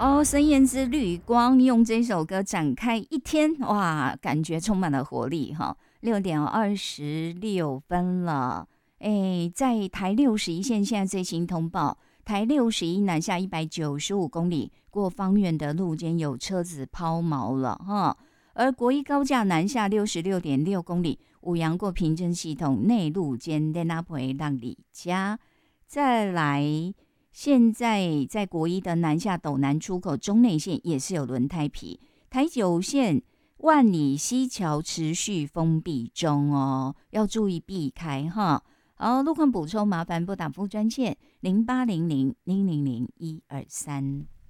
哦，孙燕姿绿光用这首歌展开一天，哇，感觉充满了活力哈。6:26了，哎，在台61线现在最新通报，台61南下195公里，过芳苑的路肩有车子抛锚了哈。而国一高架南下66.6公里，五杨过平镇系统内路肩在那陪让里家，再来。现在在国一的南下斗南出口中内线也是有轮胎皮，台九线万里溪桥持续封闭中哦，要注意避开哈。好，路况补充麻烦拨打服务专线0800000123。